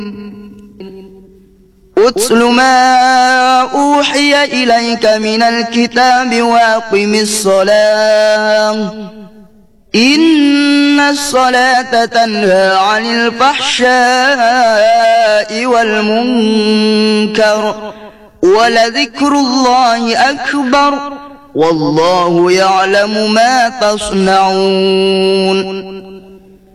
اتل ما أوحي إليك من الكتاب وأقم الصلاة إن الصلاة تنهى عن الفحشاء والمنكر ولذكر الله أكبر والله يعلم ما تصنعون.